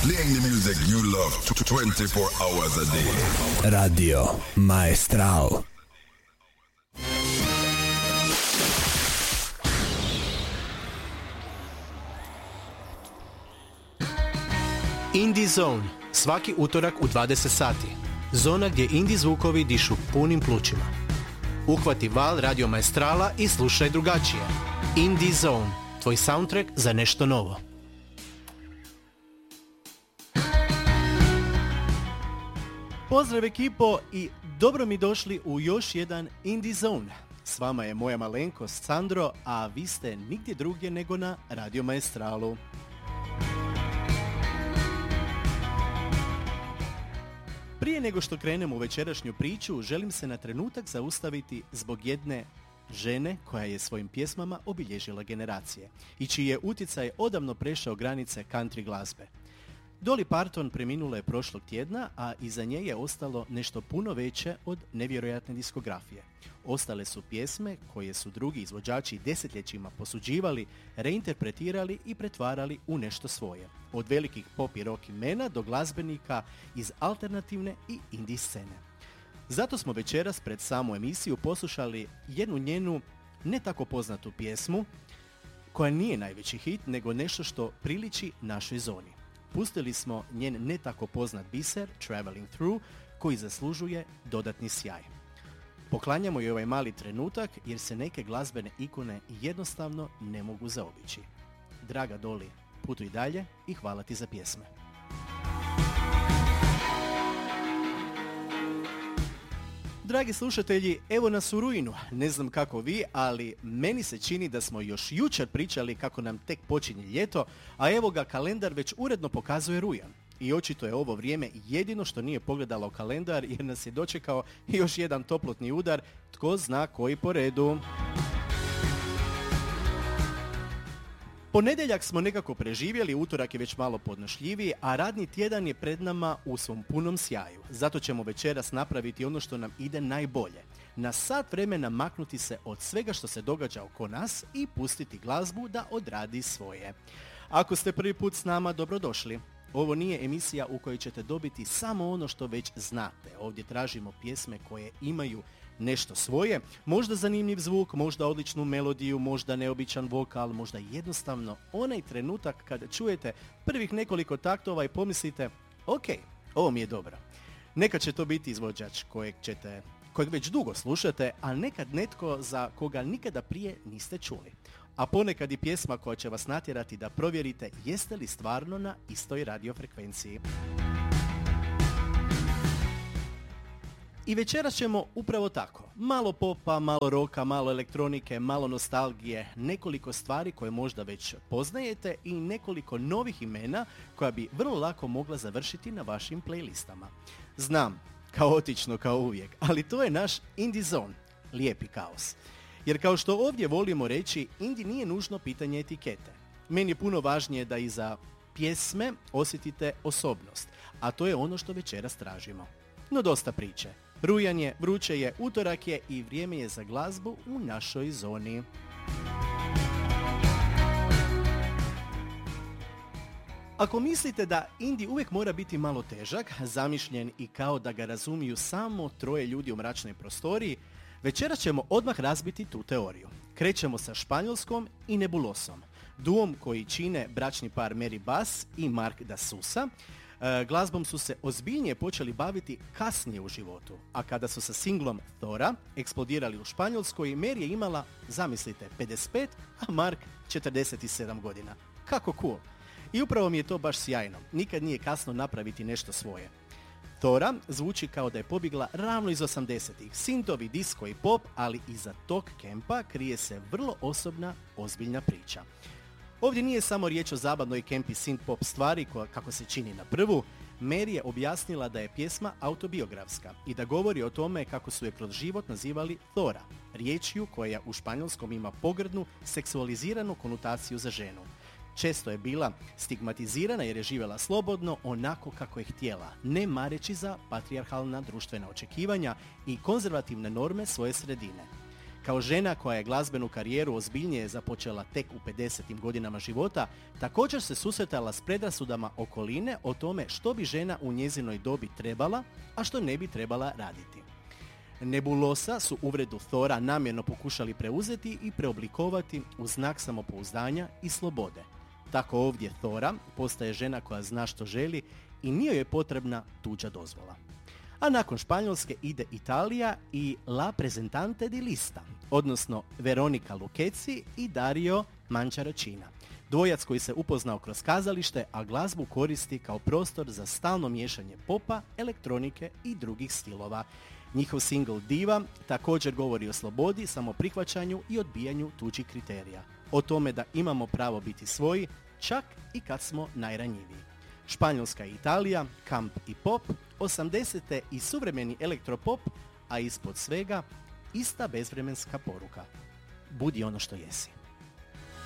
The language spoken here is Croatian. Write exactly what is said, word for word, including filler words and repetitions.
Playing the music you love twenty-four hours a day. Radio Maestral. Indie Zone, svaki utorak u dvadeset sati. Zona gdje indie zvukovi dišu punim plućima. Uhvati val Radio Maestrala i slušaj drugačije. Indie Zone, tvoj soundtrack za nešto novo. Pozdrav ekipo i dobro mi došli u još jedan Indie Zone. S vama je moja malenkost Sandro, a vi ste nigdje drugdje nego na Radio Maestralu. Prije nego što krenemo u večerašnju priču, želim se na trenutak zaustaviti zbog jedne žene koja je svojim pjesmama obilježila generacije i čiji je utjecaj odavno prešao granice country glazbe. Dolly Parton preminula je prošlog tjedna, a iza nje je ostalo nešto puno veće od nevjerojatne diskografije. Ostale su pjesme koje su drugi izvođači desetljećima posuđivali, reinterpretirali i pretvarali u nešto svoje. Od velikih pop i rock imena do glazbenika iz alternativne i indie scene. Zato smo večeras pred samu emisiju poslušali jednu njenu ne tako poznatu pjesmu, koja nije najveći hit, nego nešto što priliči našoj zoni. Pustili smo njen ne tako poznat biser, Traveling Through, koji zaslužuje dodatni sjaj. Poklanjamo joj ovaj mali trenutak jer se neke glazbene ikone jednostavno ne mogu zaobići. Draga Dolly, putuj dalje i hvala ti za pjesme. Dragi slušatelji, evo nas u rujnu. Ne znam kako vi, ali meni se čini da smo još jučer pričali kako nam tek počinje ljeto, a evo ga kalendar već uredno pokazuje rujan. I očito je ovo vrijeme jedino što nije pogledalo kalendar jer nas je dočekao još jedan toplotni udar, tko zna koji po redu. Ponedjeljak smo nekako preživjeli, utorak je već malo podnošljiviji, a radni tjedan je pred nama u svom punom sjaju. Zato ćemo večeras napraviti ono što nam ide najbolje. Na sat vremena maknuti se od svega što se događa oko nas i pustiti glazbu da odradi svoje. Ako ste prvi put s nama, dobrodošli. Ovo nije emisija u kojoj ćete dobiti samo ono što već znate. Ovdje tražimo pjesme koje imaju nešto svoje, možda zanimljiv zvuk, možda odličnu melodiju, možda neobičan vokal, možda jednostavno onaj trenutak kada čujete prvih nekoliko taktova i pomislite, ok, ovo mi je dobro. Nekad će to biti izvođač kojeg ćete, kojeg već dugo slušate, a nekad netko za koga nikada prije niste čuli. A ponekad i pjesma koja će vas natjerati da provjerite jeste li stvarno na istoj radiofrekvenciji. I večeras ćemo upravo tako. Malo popa, malo roka, malo elektronike, malo nostalgije, nekoliko stvari koje možda već poznajete i nekoliko novih imena koja bi vrlo lako mogla završiti na vašim playlistama. Znam, kaotično kao uvijek, ali to je naš Indie Zone, lijepi kaos. Jer kao što ovdje volimo reći, indie nije nužno pitanje etikete. Meni je puno važnije da iza pjesme osjetite osobnost, a to je ono što večeras tražimo. No dosta priče. Rujan je, vruće je, utorak je i vrijeme je za glazbu u našoj zoni. Ako mislite da indie uvijek mora biti malo težak, zamišljen i kao da ga razumiju samo troje ljudi u mračnoj prostoriji, večeras ćemo odmah razbiti tu teoriju. Krećemo sa Španjolskom i Nebulosom, duom koji čine bračni par Mary Bass i Mark da Sousa. E, glazbom su se ozbiljnije počeli baviti kasnije u životu, a kada su sa singlom Thora eksplodirali u Španjolskoj, Mary je imala, zamislite, pedeset pet, a Mark četrdeset sedam godina. Kako cool! I upravo mi je to baš sjajno. Nikad nije kasno napraviti nešto svoje. Thora zvuči kao da je pobjegla ravno iz osamdesetih. Sintovi, disco i pop, ali iza tog kempa krije se vrlo osobna, ozbiljna priča. Ovdje nije samo riječ o zabavnoj kempi synth-pop stvari koja, kako se čini na prvu. Mary je objasnila da je pjesma autobiografska i da govori o tome kako su je kroz život nazivali Thora, riječju koja u španjolskom ima pogrdnu, seksualiziranu konotaciju za ženu. Često je bila stigmatizirana jer je živjela slobodno onako kako je htjela, ne mareći za patrijarhalna društvena očekivanja i konzervativne norme svoje sredine. Kao žena koja je glazbenu karijeru ozbiljnije započela tek u pedesetim godinama života, također se susretala s predrasudama okoline o tome što bi žena u njezinoj dobi trebala, a što ne bi trebala raditi. Nebulosa su uvredu Thora namjerno pokušali preuzeti i preoblikovati u znak samopouzdanja i slobode. Tako ovdje Thora postaje žena koja zna što želi i nije joj potrebna tuđa dozvola. A nakon Španjolske ide Italija i La Presentante di Lista, odnosno Veronika Lucchesi i Dario Mančaračina. Dvojac koji se upoznao kroz kazalište, a glazbu koristi kao prostor za stalno miješanje popa, elektronike i drugih stilova. Njihov single Diva također govori o slobodi, samoprihvaćanju i odbijanju tuđih kriterija. O tome da imamo pravo biti svoji, čak i kad smo najranjiviji. Španjolska i Italija, kamp i pop, osamdesete i suvremeni elektropop, a ispod svega ista bezvremenska poruka. Budi ono što jesi.